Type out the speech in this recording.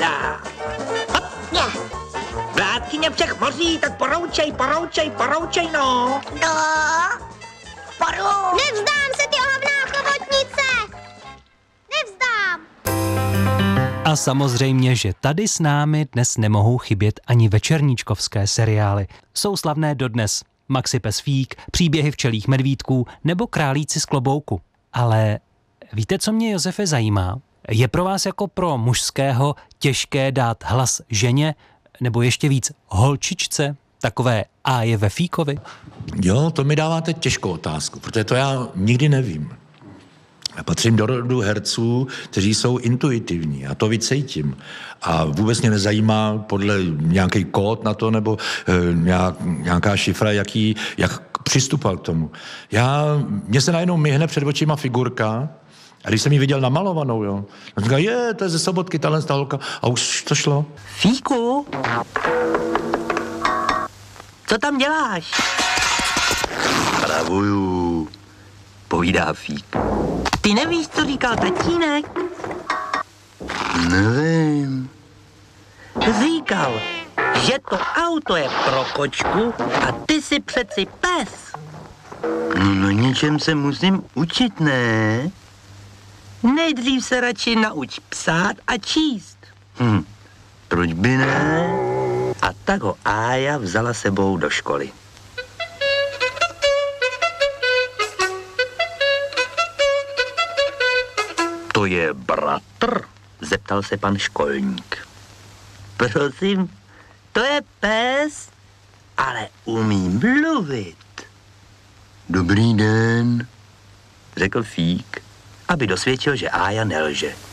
Dá. Vrátkyně všech moří, tak poroučej, no. Nevzdám se, ty ohavná chobotnice! Nevzdám! A samozřejmě, že tady s námi dnes nemohou chybět ani večerníčkovské seriály. Jsou slavné dodnes. Maxi pes Fík, Příběhy včelích medvídků nebo Králíci z klobouku. Ale víte, co mě, Josefe, zajímá? Je pro vás jako pro mužského těžké dát hlas ženě nebo ještě víc holčičce? Takové A je ve Fíkovi? Jo, to mi dáváte těžkou otázku, protože to já nikdy nevím. Já patřím do rodu herců, kteří jsou intuitivní, já to vycítím. A vůbec mě nezajímá podle nějaký kód na to, nebo nějaká šifra, jak přistupovat k tomu. Mně se najednou myhne před očima figurka, a když jsem ji viděl namalovanou, jo, a říkal, to je ze Sobotky, tahle holka, a už to šlo. Fíku? Co tam děláš? Pravuju, povídá Fík. Ty nevíš, co říkal tatínek? Nevím. Říkal, že to auto je pro kočku a ty jsi přeci pes. No na něčem se musím učit, ne? Nejdřív se radši nauč psát a číst. Proč by ne? A tak ho Ája vzala sebou do školy. To je bratr? Zeptal se pan školník. Prosím, to je pes, ale umí mluvit. Dobrý den. Řekl Fík, aby dosvědčil, že Ája nelže.